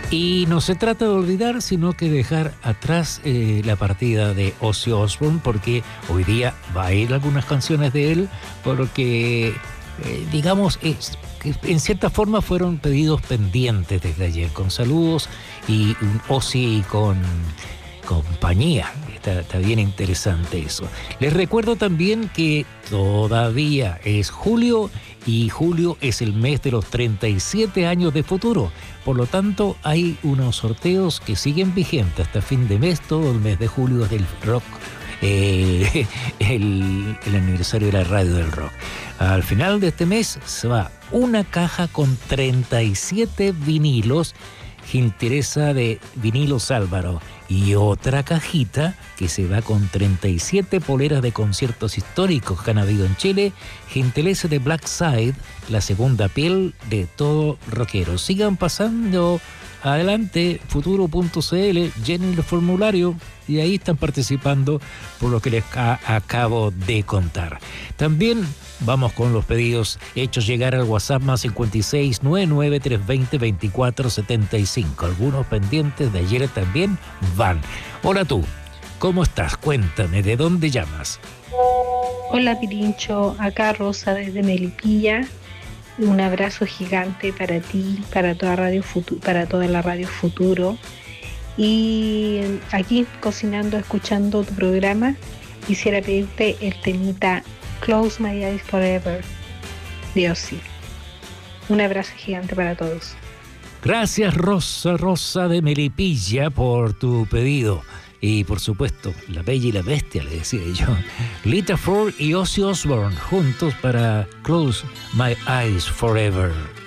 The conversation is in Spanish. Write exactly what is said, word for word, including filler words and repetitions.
Y no se trata de olvidar, sino que dejar atrás eh, la partida de Ozzy Osbourne, porque hoy día va a ir algunas canciones de él, porque, eh, digamos, es, que en cierta forma fueron pedidos pendientes desde ayer, con saludos y un Ozzy con compañía. Está, está bien interesante eso. Les recuerdo también que todavía es julio y julio es el mes de los treinta y siete años de Futuro. Por lo tanto, hay unos sorteos que siguen vigentes hasta fin de mes. Todo el mes de julio es del rock, eh, el, el aniversario de la radio del rock. Al final de este mes se va una caja con treinta y siete vinilos, gentileza de Vinilos Álvaro, y otra cajita que se va con treinta y siete poleras de conciertos históricos que han habido en Chile, gentileza de Black Side, la segunda piel de todo rockero. Sigan pasando adelante, futuro punto c l, llenen el formulario y ahí están participando por lo que les a- acabo de contar. También vamos con los pedidos hechos llegar al WhatsApp más cincuenta y seis, noventa y nueve, trescientos veinte, veinticuatro setenta y cinco. Algunos pendientes de ayer también van. Hola tú, ¿cómo estás? Cuéntame, ¿de dónde llamas? Hola Pirincho, acá Rosa desde Melipilla. Un abrazo gigante para ti, para toda Radio Futu- para toda la Radio Futuro. Y aquí cocinando, escuchando tu programa, quisiera pedirte el temita Close My Eyes Forever de Ozzy. Un abrazo gigante para todos. Gracias Rosa, Rosa de Melipilla, por tu pedido. Y por supuesto, La Bella y la Bestia, le decía yo. Lita Ford y Ozzy Osbourne juntos para Close My Eyes Forever.